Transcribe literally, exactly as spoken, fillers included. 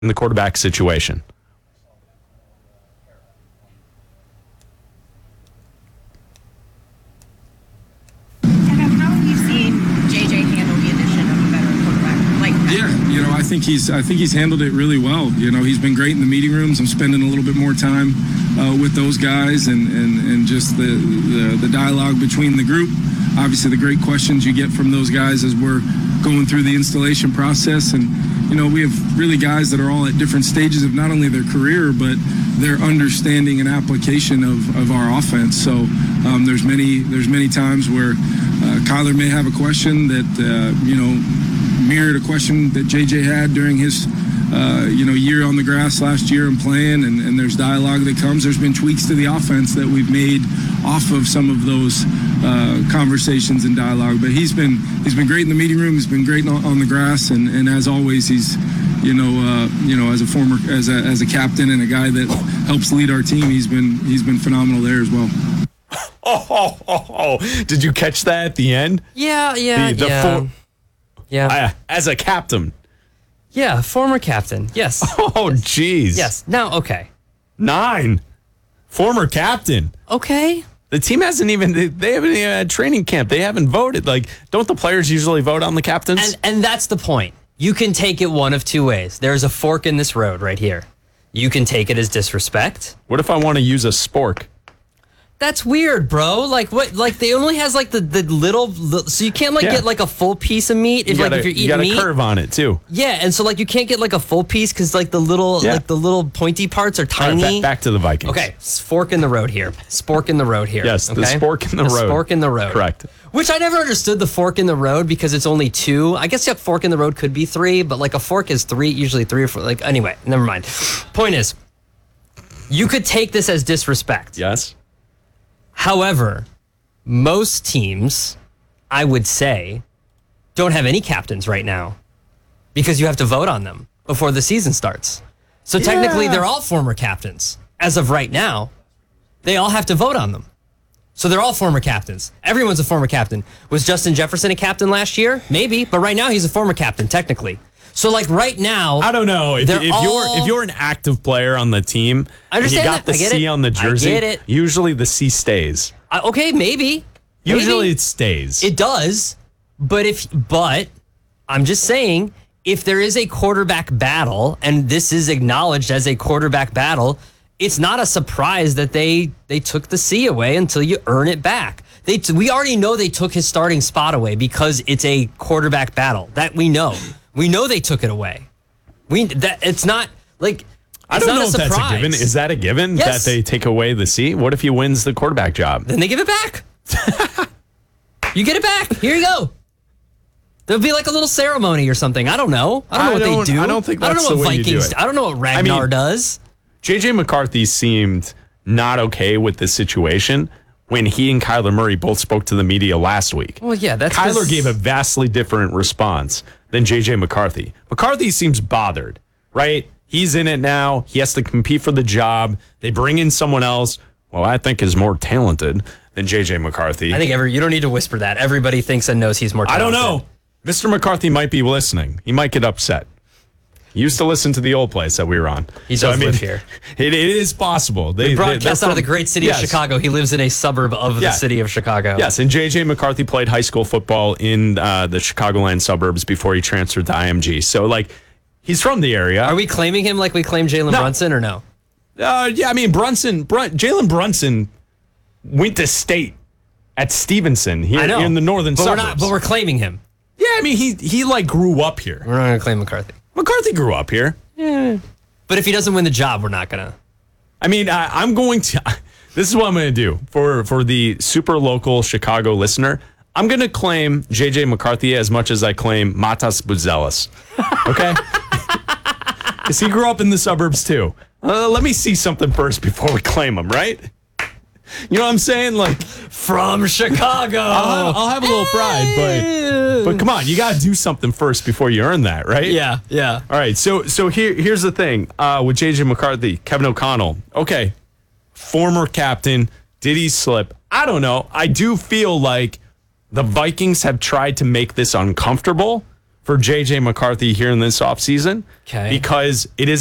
in the quarterback situation? I think he's I think he's handled it really well. You know, he's been great in the meeting rooms. I'm spending a little bit more time uh, with those guys and, and, and just the, the the dialogue between the group. Obviously, the great questions you get from those guys as we're going through the installation process. And, you know, we have really guys that are all at different stages of not only their career, but their understanding and application of, of our offense. So um, there's many there's many times where uh, Kyler may have a question that, uh, you know, mirrored a question that J J had during his, uh, you know, year on the grass last year and playing, and, and there's dialogue that comes. There's been tweaks to the offense that we've made off of some of those uh, conversations and dialogue. But he's been he's been great in the meeting room. He's been great on, on the grass, and, and as always, he's, you know, uh, you know, as a former as a as a captain and a guy that helps lead our team, he's been he's been phenomenal there as well. Oh, oh, oh, oh. Did you catch that at the end? Yeah, yeah, the, the yeah. For- Yeah. I, as a captain. Yeah, former captain. Yes. Oh, jeez. Yes. Now, okay. Nine. Former captain. Okay. The team hasn't even, they haven't even had training camp. They haven't voted. Like, don't the players usually vote on the captains? And, and that's the point. You can take it one of two ways. There's a fork in this road right here. You can take it as disrespect. What if I want to use a spork? That's weird, bro. Like what? Like they only has like the, the little, so you can't like Yeah. get like a full piece of meat if You like gotta, if you're you eating got a meat. curve on it, too. Yeah, and so like you can't get like a full piece because like the little Yeah. like the little pointy parts are All right, tiny. back, back to the Vikings. Okay, fork in the road here. Spork in the road here. Yes, the okay? spork in the road. Spork in the road. Correct. Which I never understood the fork in the road because it's only two. I guess yeah, fork in the road could be three, but like a fork is three, usually three or four. Like anyway, never mind. Point is, you could take this as disrespect. Yes. However, most teams, I would say, don't have any captains right now because you have to vote on them before the season starts. So technically, Yeah. they're all former captains. As of right now, they all have to vote on them. So they're all former captains. Everyone's a former captain. Was Justin Jefferson a captain last year? Maybe, but right now he's a former captain, technically. So like right now, I don't know. If, if all, you're if you're an active player on the team I and you understand got that. the I get C it. on the jersey, I get it. usually the C stays. I, okay, maybe. Usually maybe. it stays. It does, but if but I'm just saying if there is a quarterback battle and this is acknowledged as a quarterback battle, it's not a surprise that they they took the C away until you earn it back. They t- we already know they took his starting spot away because it's a quarterback battle. That we know. We know they took it away. We that it's not like I it's don't not know a if that's a surprise. given. Is that a given Yes. that they take away the C? What if he wins the quarterback job? Then they give it back. You get it back. Here you go. There'll be like a little ceremony or something. I don't know. I don't know I what don't- they do. I don't think I don't that's know the what way you do Vikings. it. I don't know what Ragnar I mean- does. J J McCarthy seemed not okay with this situation when he and Kyler Murray both spoke to the media last week. Well, yeah, that's Kyler 'cause- gave a vastly different response than J J McCarthy. McCarthy seems bothered, right? He's in it now. He has to compete for the job. They bring in someone else, well, I think is more talented than J J McCarthy. I think every you don't need to whisper that. Everybody thinks and knows he's more I talented. don't know. Mister McCarthy might be listening. He might get upset. He used to listen to the old place that we were on. He does live here. It, it is possible. They We broadcast they're out of the from- great city Yes. of Chicago. He lives in a suburb of Yeah. the city of Chicago. Yes, and J J McCarthy played high school football in uh, the Chicagoland suburbs before he transferred to I M G. So, like, he's from the area. Are we claiming him like we claim Jalen No. Brunson or no? Uh, yeah, I mean, Brunson, Brun- Jalen Brunson went to state at Stevenson here, I know. here in the northern but suburbs. We're not, but we're claiming him. yeah, I mean, he he like grew up here. We're not going to claim McCarthy. McCarthy grew up here. But if he doesn't win the job, we're not going to. I mean, I, I'm going to. This is what I'm going to do for for the super local Chicago listener. I'm going to claim J J McCarthy as much as I claim Matas Buzelis. Okay, because he grew up in the suburbs too. Uh, let me see something first before we claim him, right? You know what I'm saying? Like, From Chicago. I'll have, I'll have a little pride, but but come on, you got to do something first before you earn that, right? Yeah, yeah. All right, so so here here's the thing uh, with J J McCarthy, Kevin O'Connell. Okay, former captain, did he slip? I don't know. I do feel like the Vikings have tried to make this uncomfortable for J J McCarthy here in this offseason. Okay. Because it is